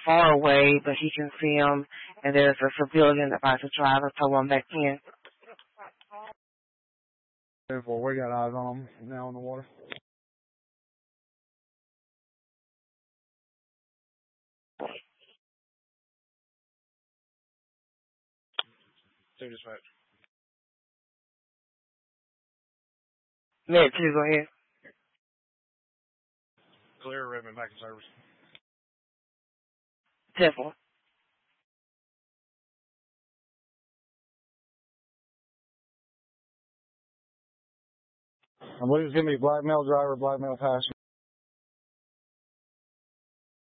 far away, but he can see them, and there's a civilian about to try to tow him back in. Therefore, we got eyes on them now in the water. Two dispatch. Med 2, go ahead. Clear, Redmond, back in service. Temple. I believe it's going to be black male driver, black male passenger.